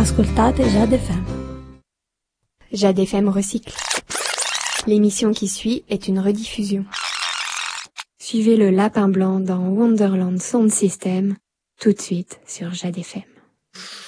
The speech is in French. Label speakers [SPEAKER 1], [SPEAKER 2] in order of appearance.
[SPEAKER 1] Ascoltate Jade FM.
[SPEAKER 2] Jade FM recycle. L'émission qui suit est une rediffusion. Suivez le Lapin Blanc dans Wonderland Sound System tout de suite sur Jade FM.